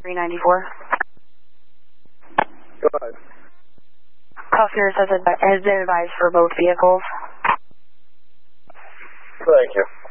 394. Go ahead. Customer has been advised for both vehicles. Thank you.